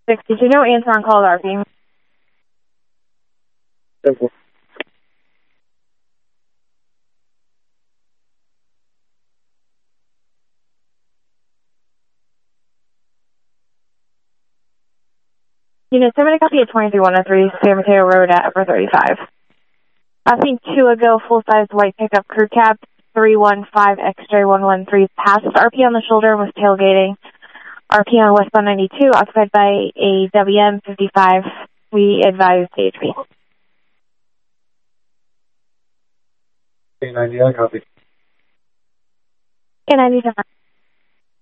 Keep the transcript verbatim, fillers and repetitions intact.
sixty-two, no answer on call R P. Simple. Unit seven, copy at twenty-three one oh three, San Mateo Road at Upper thirty-five. I think two ago, full-size white pickup crew cab, three one five X J one one three, passed R P on the shoulder and was tailgating. R P on westbound ninety-two, occupied by a W M fifty-five. We advise H P. K ninety, I copy. K ninety-seven.